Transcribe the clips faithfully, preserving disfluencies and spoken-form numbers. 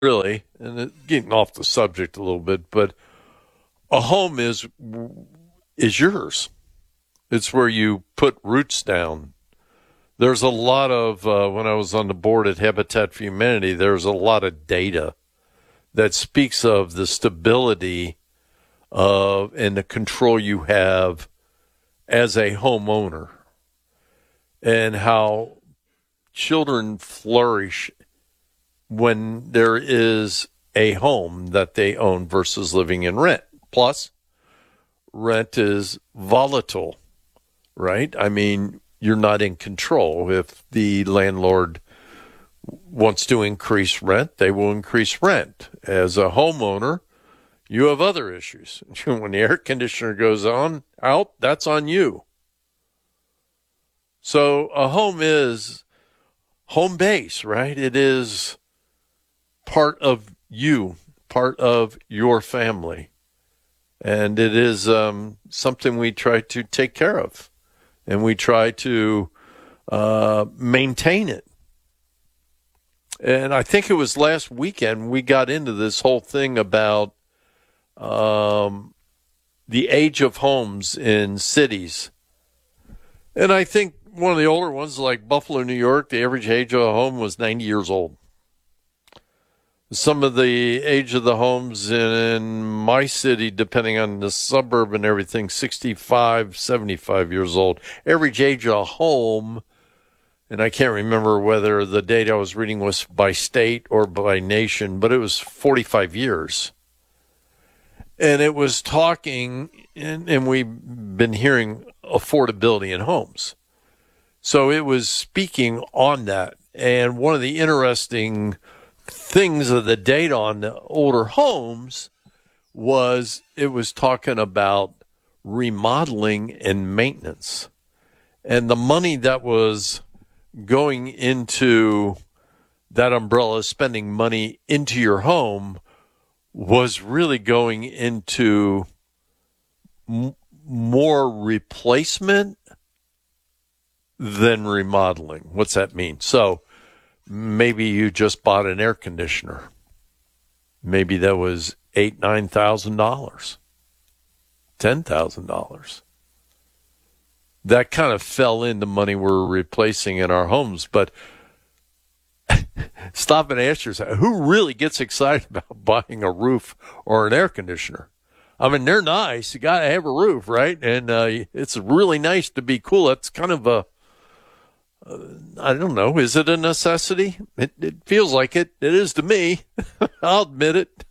really, and it, getting off the subject a little bit, but a home is is yours. It's where you put roots down. There's a lot of, uh, when I was on the board at Habitat for Humanity, there's a lot of data that speaks of the stability of and the control you have as a homeowner and how children flourish when there is a home that they own versus living in rent. Plus, rent is volatile, right? I mean, you're not in control. If the landlord wants to increase rent, they will increase rent. As a homeowner, you have other issues. When the air conditioner goes on, out, that's on you. So a home is home base, right? It is part of you, part of your family. And it is um, something we try to take care of. And we try to uh, maintain it. And I think it was last weekend we got into this whole thing about um, the age of homes in cities. And I think one of the older ones, like Buffalo, New York, the average age of a home was ninety years old. Some of the age of the homes in my city, depending on the suburb and everything, sixty-five, seventy-five years old. Average age of a home, and I can't remember whether the data I was reading was by state or by nation, but it was forty-five years. And it was talking, and, and we've been hearing affordability in homes. So it was speaking on that. And one of the interesting things of the data on the older homes was it was talking about remodeling and maintenance. And the money that was going into that umbrella, spending money into your home, was really going into m- more replacement than remodeling. What's that mean? So maybe you just bought an air conditioner. Maybe that was eight, nine thousand dollars, ten thousand dollars. That kind of fell into money we're replacing in our homes. But stop and ask yourself, who really gets excited about buying a roof or an air conditioner? I mean, they're nice. You got to have a roof, right? And uh, it's really nice to be cool. It's kind of a, uh, I don't know, is it a necessity? It, it feels like it. It is to me. I'll admit it.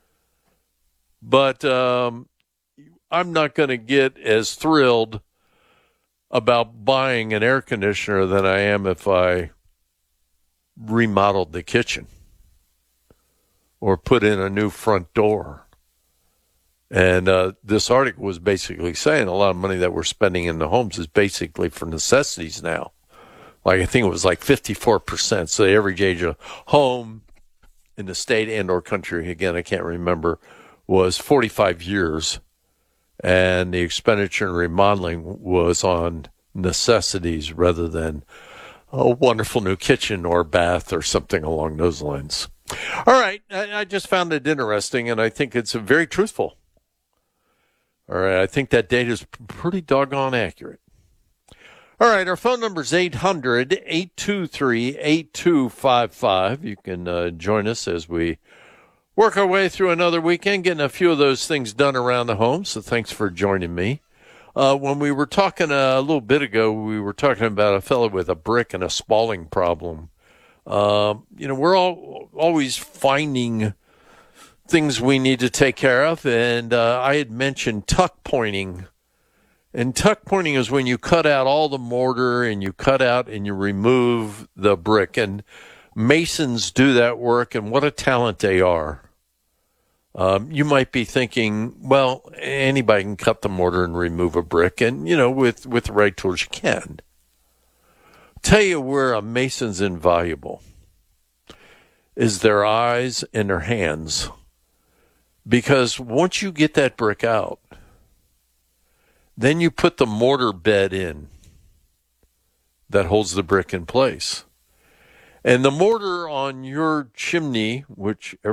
But um, I'm not going to get as thrilled about buying an air conditioner than I am if I remodeled the kitchen or put in a new front door. And uh, this article was basically saying a lot of money that we're spending in the homes is basically for necessities now. Like I think it was like fifty-four percent. So the average age of home in the state and or country, again, I can't remember, was forty-five years. And the expenditure in remodeling was on necessities rather than a wonderful new kitchen or bath or something along those lines. All right. I, I just found it interesting, and I think it's very truthful. All right. I think that data is pretty doggone accurate. All right. Our phone number is eight hundred, eight two three, eight two five five. You can uh, join us as we work our way through another weekend, getting a few of those things done around the home. So thanks for joining me. Uh, when we were talking uh, a little bit ago, we were talking about a fellow with a brick and a spalling problem. Um, you know, we're all always finding things we need to take care of. And uh, I had mentioned tuck pointing. And tuck pointing is when you cut out all the mortar and you cut out and you remove the brick. And masons do that work, and what a talent they are. Um, you might be thinking, well, anybody can cut the mortar and remove a brick, and, you know, with, with the right tools you can. Tell you where a mason's invaluable is their eyes and their hands. Because once you get that brick out, then you put the mortar bed in that holds the brick in place. And the mortar on your chimney, which